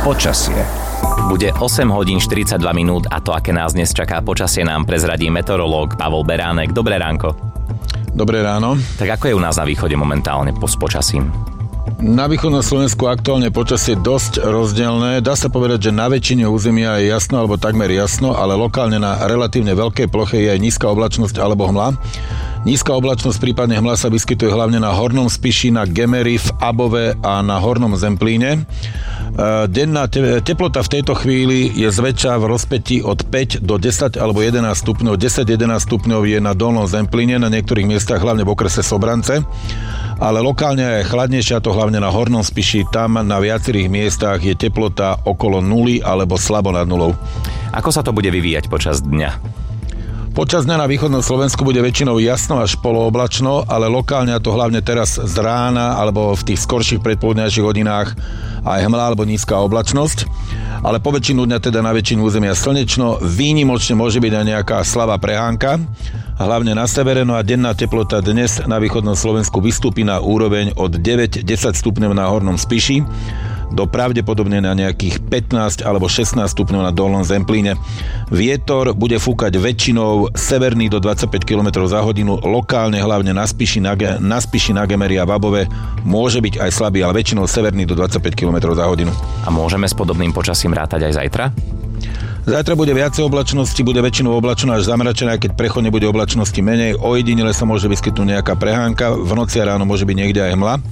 Počasie. Bude 8 hodín 42 minút a to, aké nás dnes čaká počasie, nám prezradí meteorológ Pavol Beránek. Dobré ránko. Dobré ráno. Tak ako je u nás na východe momentálne s počasím? Na východnom Slovensku aktuálne počasie dosť rozdielne. Dá sa povedať, že na väčšine územia je jasno alebo takmer jasno, ale lokálne na relatívne veľkej ploche je aj nízka oblačnosť alebo hmla. Nízka oblačnosť, prípadne hmla sa vyskytuje hlavne na Hornom Spiši, na Gemeri, v Above a na Hornom Zemplíne. Denná teplota v tejto chvíli je zväčša v rozpätí od 5 do 10 alebo 11 stupňov. 10-11 stupňov je na Dolnom Zemplíne, na niektorých miestach, hlavne v okrese Sobrance. Ale lokálne je chladnejšie, a to hlavne na Hornom Spiši. Tam na viacerých miestach je teplota okolo 0 alebo slabo nad 0. Ako sa to bude vyvíjať počas dňa? Počas dňa na východnom Slovensku bude väčšinou jasno až polooblačno, ale lokálne, a to hlavne teraz z rána alebo v tých skorších predpoludňajších hodinách, aj hmla alebo nízka oblačnosť. Ale po väčšinu dňa teda na väčšinu územia slnečno, výnimočne môže byť aj nejaká slabá prehánka, hlavne na severe, no a denná teplota dnes na východnom Slovensku vystúpi na úroveň od 9-10 stupňov na Hornom Spiši do pravdepodobne na nejakých 15 alebo 16 stupňov na Dolnom Zemplíne. Vietor bude fúkať väčšinou severný do 25 km za hodinu, lokálne hlavne na Spiši, na Gemeri a v Above môže byť aj slabý, ale väčšinou severný do 25 km za hodinu. A môžeme s podobným počasím rátať aj zajtra? Zajtra bude viacej oblačnosti, bude väčšinou oblačno až zamračené, keď prechodne bude oblačnosti menej. Ojedinele sa môže vyskytnúť nejaká prehánka, v noci a ráno môže byť niekde aj hmla.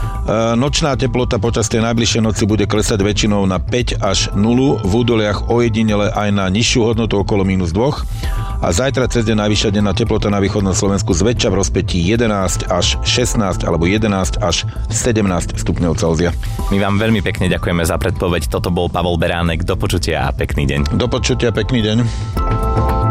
Nočná teplota počas tej najbližšej noci bude klesať väčšinou na 5 až 0, v údoliach ojedinele aj na nižšiu hodnotu okolo -2. A zajtra cez deň najvyššia denná teplota na východnom Slovensku zväčša v rozpätí 11 až 16 alebo 11 až 17 stupňov Celzia. My vám veľmi pekne ďakujeme za predpoveď. Toto bol Pavol Beránek. Do počutia a pekný deň. Do počutia, pekný deň.